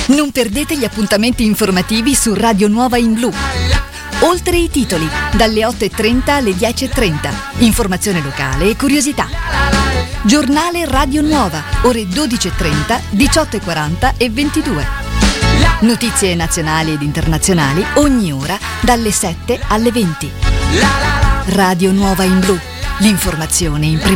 Non perdete gli appuntamenti informativi su Radio Nuova in Blu. Oltre i titoli, dalle 8.30 alle 10.30. Informazione locale e curiosità. Giornale Radio Nuova, ore 12.30, 18.40 e 22. Notizie nazionali ed internazionali ogni ora dalle 7 alle 20. Radio Nuova in Blu. L'informazione in prima.